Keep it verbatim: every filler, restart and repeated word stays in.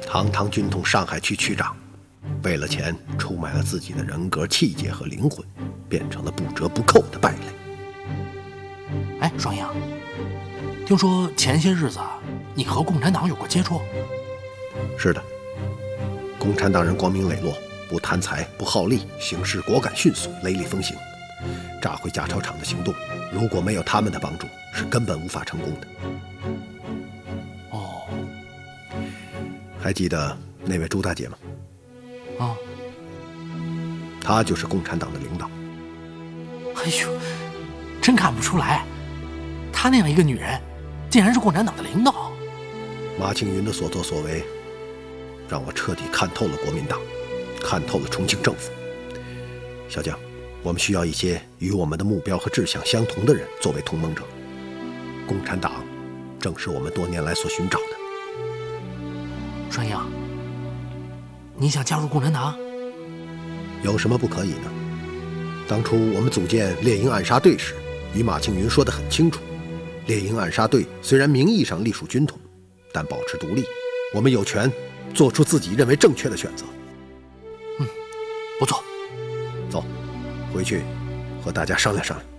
堂堂军统上海区区长，为了钱出卖了自己的人格、气节和灵魂，变成了不折不扣的败类。 哎，双英，听说前些日子你和共产党有过接触？ 是的，共产党人光明磊落，不贪财不好利，行事果敢迅速，雷厉风行。炸毁假钞厂的行动，如果没有他们的帮助，是根本无法成功的。 哦， 还记得那位朱大姐吗？ 啊， 她就是共产党的领导。 哎呦，真看不出来，她那样一个女人，竟然是共产党的领导。 马庆云的所作所为，让我彻底看透了国民党，看透了重庆政府。小将，我们需要一些与我们的目标和志向相同的人作为同盟者。共产党正是我们多年来所寻找的。 双英，你想加入共产党？ 有什么不可以呢？当初我们组建猎鹰暗杀队时，与马庆云说得很清楚，猎鹰暗杀队虽然名义上隶属军统，但保持独立，我们有权做出自己认为正确的选择。 嗯，不错。 走，回去和大家商量商量。